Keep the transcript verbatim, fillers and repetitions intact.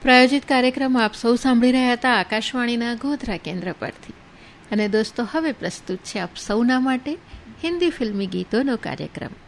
પ્રાયોજિત કાર્યક્રમ આપ સૌ સાંભળી રહ્યા હતા આકાશવાણીના ગોધરા કેન્દ્ર પરથી. અને દોસ્તો, હવે પ્રસ્તુત છે આપ સૌના માટે હિન્દી ફિલ્મી ગીતોનો કાર્યક્રમ.